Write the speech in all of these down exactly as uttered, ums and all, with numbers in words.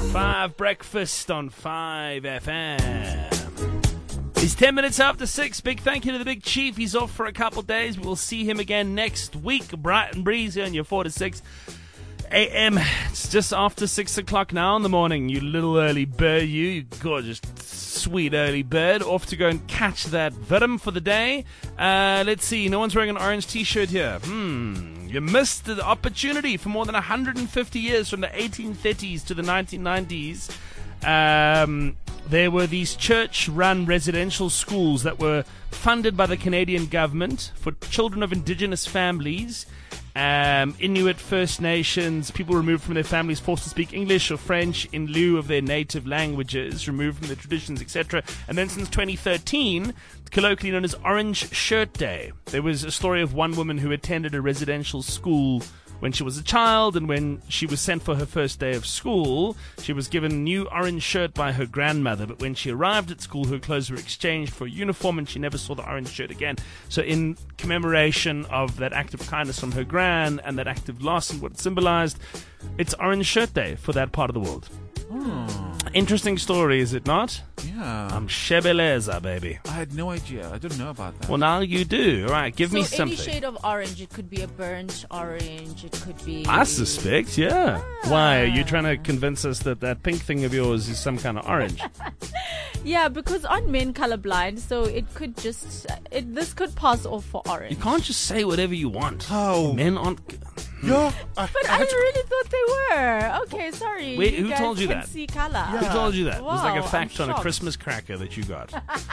Five Breakfast on five F M. It's ten minutes after six. Big thank you to the Big Chief. He's off for a couple of days. We'll see him again next week. Bright and breezy on your four to six A M. It's just after six o'clock now in the morning. You little early bird, you, you gorgeous, sweet early bird. Off to go and catch that venom for the day. Uh, let's see. No one's wearing an orange T-shirt here. Hmm. You missed the opportunity for more than one hundred fifty years from the eighteen thirties to the nineteen nineties. Um, there were these church-run residential schools that were funded by the Canadian government for children of Indigenous families, um, Inuit, First Nations, people removed from their families, forced to speak English or French in lieu of their native languages, removed from their traditions, et cetera. And then since twenty thirteen, colloquially known as Orange Shirt Day. There was a story of one woman who attended a residential school when she was a child, and when she was sent for her first day of school, she was given a new orange shirt by her grandmother. But when she arrived at school, her clothes were exchanged for a uniform, and she never saw the orange shirt again. So in commemoration of that act of kindness from her gran and that act of loss and what it symbolized, it's Orange Shirt Day for that part of the world. Oh. Interesting story, is it not? Yeah. I'm Shebeleza, baby. I had no idea. I didn't know about that. Well, now you do. All right, give so me something. any shade of orange. It could be a burnt orange. It could be... I suspect, yeah. Ah. Why? Are you trying to convince us that that pink thing of yours is some kind of orange? Yeah, because aren't men colorblind? So it could just... It, this could pass off for orange. You can't just say whatever you want. Oh. Men aren't... Yeah. I, But I I, had to- really thought they were. Okay, sorry. Wait, you who guys told you can that? see color. Who told you that? It was like a Wow, fact I'm on a shocked. Christmas cracker that you got.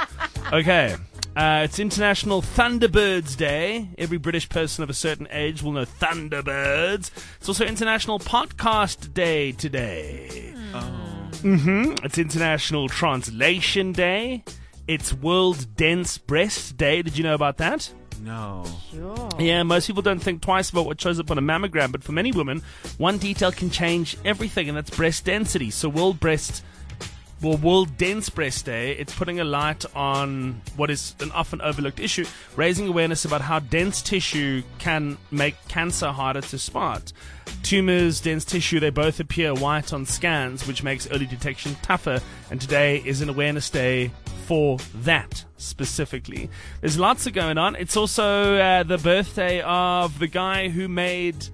Okay. Uh, it's International Thunderbirds Day. Every British person of a certain age will know Thunderbirds. It's also International Podcast Day today. Oh. Mm-hmm. It's International Translation Day. It's World Dense Breast Day. Did you know about that? No. Sure. Yeah, most people don't think twice about what shows up on a mammogram, but for many women, one detail can change everything, and that's breast density. So World Breast, well, World Dense Breast Day, it's putting a light on what is an often overlooked issue, raising awareness about how dense tissue can make cancer harder to spot. Tumors, dense tissue, they both appear white on scans, which makes early detection tougher, and today is an awareness day for that specifically. There's lots of going on. It's also uh, the birthday of the guy who made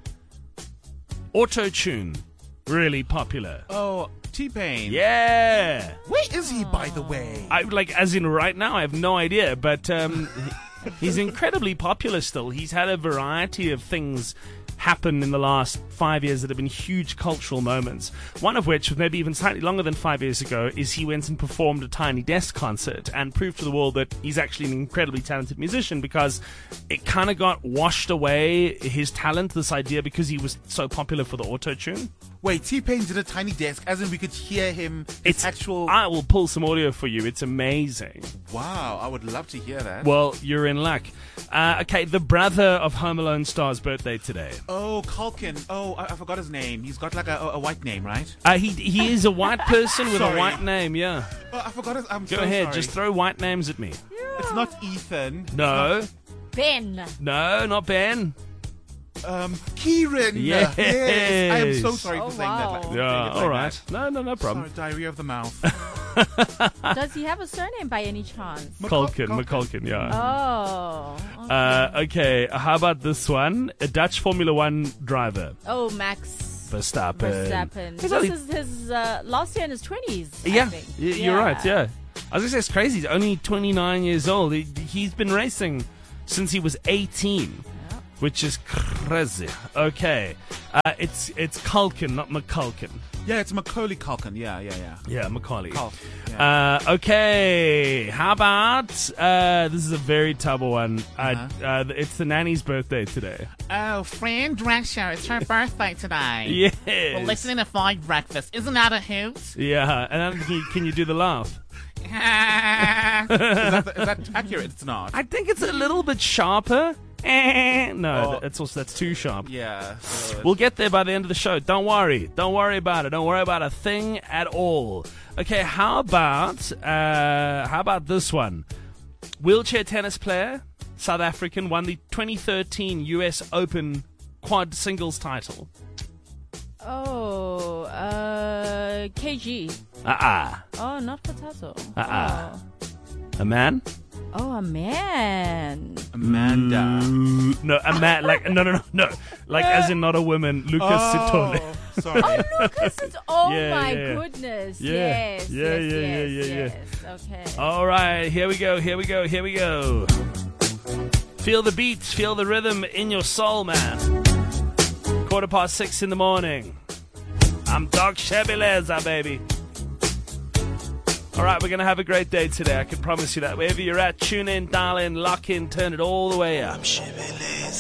Auto-Tune really popular. Oh, T-Pain. Yeah. Where is he, by the way? I like, as in right now, I have no idea, but um, he's incredibly popular still. He's had a variety of things happen in the last five years that have been huge cultural moments. One of which, maybe even slightly longer than five years ago, is he went and performed a Tiny Desk concert and proved to the world that he's actually an incredibly talented musician, because it kind of got washed away, his talent, this idea, because he was so popular for the auto-tune. Wait, T-Pain did a Tiny Desk, as in we could hear him, his It's actual... I will pull some audio for you. It's amazing. Wow, I would love to hear that. Well, you're in luck. Uh, okay, the brother of Home Alone star's birthday today. Oh, Culkin. Oh, I, I forgot his name. He's got like a, a, a white name, right? Uh, he he is a white person with a Sorry. white name, yeah. Oh, I forgot his... I'm Go so ahead, sorry. just throw white names at me. It's not Ethan. No, Ben. no, not Ben. Um, Kieran. Yes. Yes. I am so sorry Oh, for saying that. wow. Like, saying Yeah, it like all right. that. No, no, no problem. Sorry, diarrhea of the mouth. Does he have a surname by any chance? Culkin, Culkin. McCulkin, yeah. Oh. Okay. Uh, okay, how about this one? A Dutch Formula One driver, oh, Max Verstappen. Verstappen. He's This only- is his uh, last year in his twenties. Yeah, I think. y- you're right, yeah. I was going to say, it's crazy. He's only twenty-nine years old. He, he's been racing since he was eighteen. Yeah. Which is crazy. Okay. Uh, it's it's Culkin, not McCulkin. Yeah, it's Macaulay Culkin. Yeah, yeah, yeah. Yeah, Macaulay. Culkin. Yeah. Uh, okay. How about... Uh, this is a very tough one. Uh, Uh-huh. uh, it's the nanny's birthday today. Oh, Fran Drescher, it's her birthday today. Yes. We're listening to Five Breakfast. Isn't that a hoot? Yeah. And then can you, can you do the laugh? Is, that, is that accurate? It's not. I think it's a little bit sharper. Eh, no, Oh. that's also that's too sharp. Yeah. so We'll get there by the end of the show. Don't worry. Don't worry about it. Don't worry about a thing at all. Okay, how about uh, how about this one? Wheelchair tennis player, South African, won the twenty thirteen U S Open quad singles title. Oh, uh, uh, K G. Uh-uh. Oh, not potato. Uh-uh. A man? Oh, oh a man. Amanda. Ooh, no, a man. Like, no, no, no, no. Like, as in not a woman. Lucas Sitole. Oh, sorry. Oh, Lucas is. Oh Yeah, my yeah, yeah. goodness. Yeah. Yes. Yeah, yes, yeah, yeah, yes, yeah, yeah. yes. Okay. All right, here we go, here we go, here we go. Feel the beats, feel the rhythm in your soul, man. Quarter past six in the morning. I'm Doc Shebileza, baby. All right, we're going to have a great day today. I can promise you that. Wherever you're at, tune in, dial in, lock in, turn it all the way up.